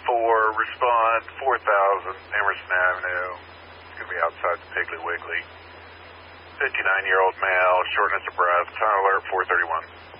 4, respond 4000 Emerson Avenue. It's going to be outside the Piggly Wiggly. 59-year-old male, shortness of breath, time alert 431.